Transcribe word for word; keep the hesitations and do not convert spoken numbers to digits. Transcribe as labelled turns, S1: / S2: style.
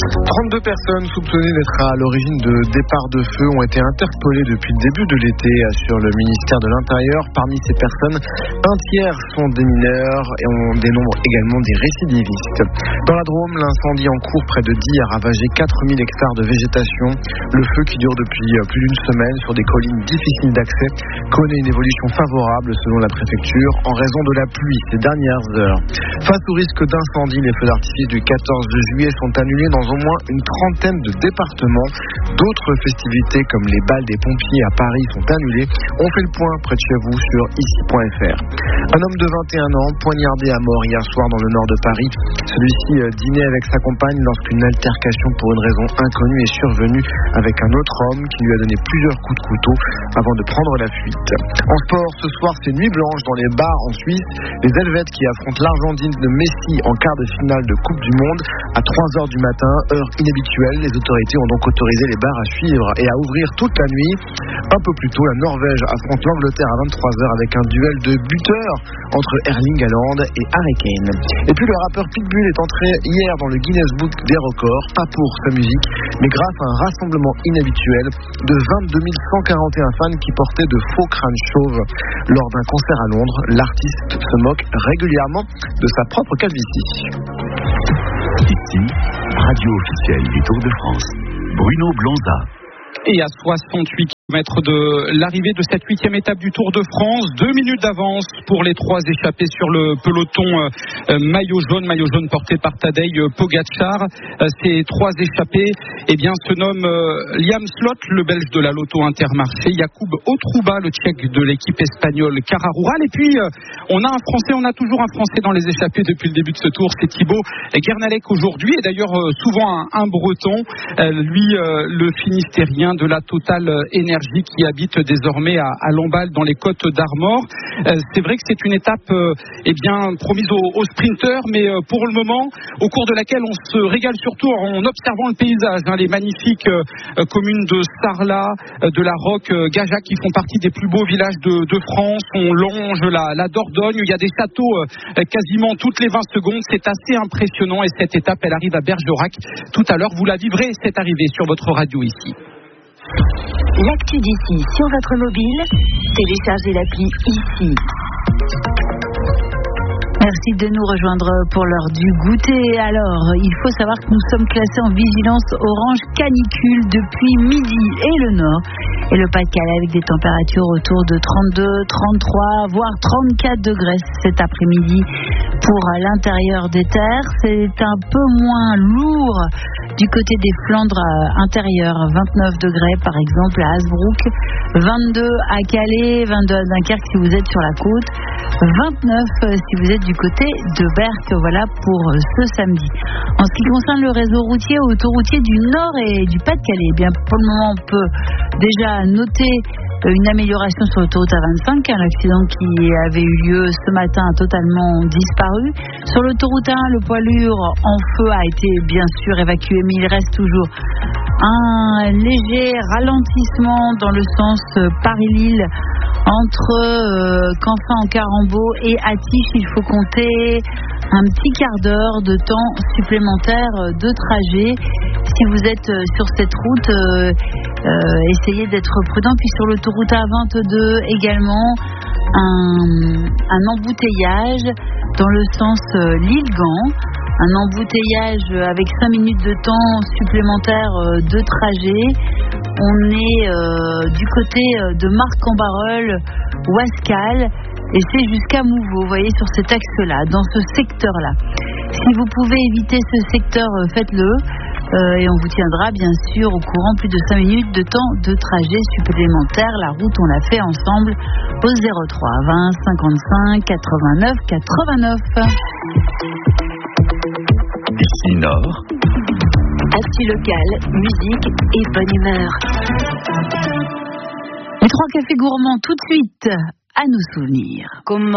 S1: trente-deux personnes soupçonnées d'être à l'origine de départs de feu ont été interpellées depuis le début de l'été, assure le ministère de l'Intérieur. Parmi ces personnes, un tiers sont des mineurs et on dénombre également des récidivistes. Dans la Drôme, l'incendie en cours près de Die a ravagé quatre mille hectares de végétation. Le feu, qui dure depuis plus d'une semaine sur des collines difficiles d'accès, connaît une évolution favorable selon la préfecture en raison de la pluie ces dernières heures. Face au risque d'incendie, les feux d'artifice du quatorze juillet sont annulés dans au moins une trentaine de départements. D'autres festivités comme les balles des pompiers à Paris sont annulées. On fait le point près de chez vous sur ici point f r. Un homme de vingt et un ans poignardé à mort hier soir dans le nord de Paris. Celui-ci dînait avec sa compagne lorsqu'une altercation pour une raison inconnue est survenue avec un autre homme qui lui a donné plusieurs coups de couteau avant de prendre la fuite. En sport, ce soir, c'est nuit blanche dans les bars en Suisse. Les Helvètes qui affrontent l'Argentine de Messi en quart de finale de Coupe du Monde à trois heures du matin, heure inhabituelle. Les autorités ont donc autorisé les bars à suivre et à ouvrir toute la nuit. Un peu plus tôt, la Norvège affronte l'Angleterre à vingt-trois heures avec un duel de buteurs entre Erling Haaland et Harry Kane. Et puis le rappeur Pitbull est entré hier dans le Guinness Book des records, pas pour sa musique, mais grâce à un rassemblement inhabituel de vingt-deux mille cent quarante et un fans qui portaient de faux crânes chauves. Lors d'un concert à Londres, l'artiste se moque régulièrement de sa propre calvitie.
S2: Ici, radio officielle du Tour de France, Bruno Blanza.
S3: Et à soixante-huit kilomètres de l'arrivée de cette huitième étape du Tour de France, deux minutes d'avance pour les trois échappés sur le peloton euh, maillot jaune, maillot jaune porté par Tadej Pogačar. Euh, ces trois échappés, eh bien, se nomment euh, Liam Slot, le Belge de la Lotto Intermarché, Jakub Otruba, le Tchèque de l'équipe espagnole Cara Rural, et puis euh, on a un Français, on a toujours un Français dans les échappés depuis le début de ce Tour, c'est Thibaut Guernalec aujourd'hui, et d'ailleurs euh, souvent un, un Breton, euh, lui euh, le Finistérien de la Total Énergie qui habite désormais à, à Lamballe dans les Côtes d'Armor. Euh, c'est vrai que c'est une étape euh, eh bien, promise aux, aux sprinteurs, mais euh, pour le moment, au cours de laquelle on se régale surtout en observant le paysage, hein, les magnifiques euh, communes de Sarlat, euh, de la Roque, euh, Gajac qui font partie des plus beaux villages de, de France. On longe la, la Dordogne, il y a des châteaux euh, quasiment toutes les vingt secondes. C'est assez impressionnant et cette étape, elle arrive à Bergerac. Tout à l'heure, vous la vivrez, cette arrivée sur votre radio ici.
S4: L'actu d'ici sur votre mobile, téléchargez l'appli ici. Merci de nous rejoindre pour l'heure du goûter. Alors, il faut savoir que nous sommes classés en vigilance orange canicule depuis midi et le nord et le Pas-de-Calais avec des températures autour de trente-deux, trente-trois, voire trente-quatre degrés cet après-midi pour l'intérieur des terres. C'est un peu moins lourd du côté des Flandres intérieures, vingt-neuf degrés par exemple à Hasbrook, vingt-deux à Calais, vingt-deux à Dunkerque si vous êtes sur la côte, vingt-neuf si vous êtes du côté de Berck. Voilà pour ce samedi. En ce qui concerne le réseau routier, autoroutier du Nord et du Pas-de-Calais, eh bien pour le moment on peut déjà noter une amélioration sur l'autoroute A vingt-cinq, un accident qui avait eu lieu ce matin a totalement disparu. Sur l'autoroute A un, le poids lourd en feu a été bien sûr évacué, mais il reste toujours un léger ralentissement dans le sens Paris-Lille entre euh, Canfin-en-Carambeau et Attiche. Il faut compter un petit quart d'heure de temps supplémentaire de trajet. Si vous êtes sur cette route, euh, euh, essayez d'être prudent. Puis sur l'autoroute A vingt-deux également, un, un embouteillage dans le sens euh, Lille-Gand. Un embouteillage avec cinq minutes de temps supplémentaire euh, de trajet. On est euh, du côté de Marc-en-Barœul, Ouascal, et c'est jusqu'à Mouveau, vous voyez, sur cet axe-là, dans ce secteur-là. Si vous pouvez éviter ce secteur, faites-le. Euh, et on vous tiendra bien sûr au courant. Plus de cinq minutes de temps de trajet supplémentaire. La route, on l'a fait ensemble au zéro trois vingt cinquante-cinq quatre-vingt-neuf quatre-vingt-neuf.
S2: Ici Nord.
S4: Actu locale, musique et bonne humeur. Les trois cafés gourmands tout de suite à nos souvenirs. Comment